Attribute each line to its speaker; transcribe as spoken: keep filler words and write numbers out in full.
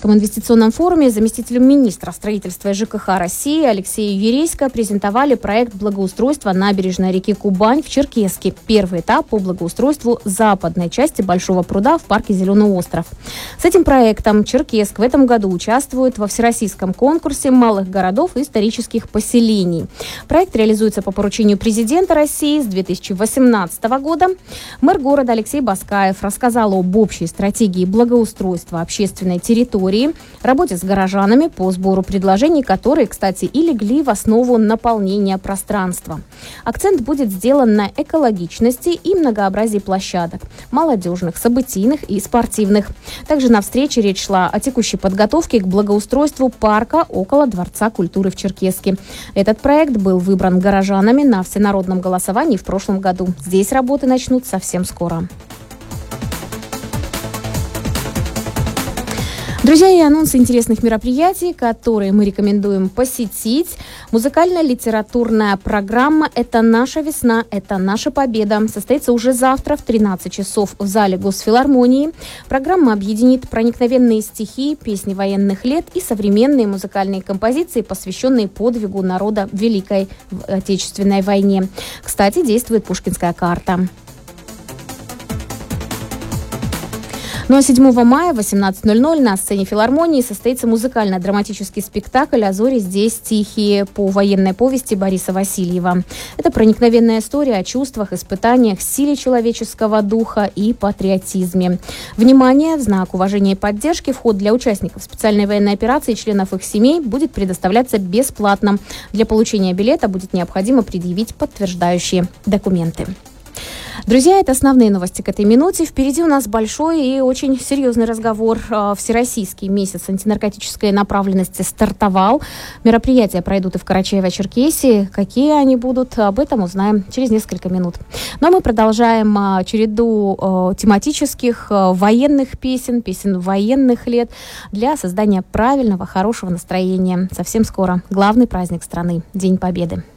Speaker 1: Всероссийском инвестиционном форуме заместителю министра строительства и ЖКХ России Алексею Ересько презентовали проект благоустройства набережной реки Кубань в Черкесске. Первый этап по благоустройству западной части Большого пруда в парке «Зеленый остров». С этим проектом Черкесск в этом году участвует во всероссийском конкурсе малых городов и исторических поселений. Проект реализуется по поручению президента России с две тысячи восемнадцатого года. Мэр города Алексей Баскаев рассказал об общей стратегии благоустройства общественной территории, работе с горожанами по сбору предложений, которые, кстати, и легли в основу наполнения пространства. Акцент будет сделан на экологичности и многообразии площадок – молодежных, событийных и спортивных. Также на встрече речь шла о текущей подготовке к благоустройству парка около Дворца культуры в Черкесске. Этот проект был выбран горожанами на всенародном голосовании в прошлом году. Здесь работы начнут совсем скоро. Друзья, и анонсы интересных мероприятий, которые мы рекомендуем посетить. Музыкально-литературная программа «Это наша весна, это наша победа» состоится уже завтра в тринадцать часов в зале Госфилармонии. Программа объединит проникновенные стихи, песни военных лет и современные музыкальные композиции, посвященные подвигу народа в Великой Отечественной войне. Кстати, действует Пушкинская карта. Ну а седьмого мая в восемнадцать ноль ноль на сцене филармонии состоится музыкально-драматический спектакль «А зори здесь тихие» по военной повести Бориса Васильева. Это проникновенная история о чувствах, испытаниях, силе человеческого духа и патриотизме. Внимание! В знак уважения и поддержки вход для участников специальной военной операции и членов их семей будет предоставляться бесплатно. Для получения билета будет необходимо предъявить подтверждающие документы. Друзья, это основные новости к этой минуте. Впереди у нас большой и очень серьезный разговор. Всероссийский месяц антинаркотической направленности стартовал. Мероприятия пройдут и в Карачаево-Черкесии. Какие они будут, об этом узнаем через несколько минут. Но мы продолжаем череду тематических военных песен, песен военных лет для создания правильного, хорошего настроения. Совсем скоро главный праздник страны – День Победы.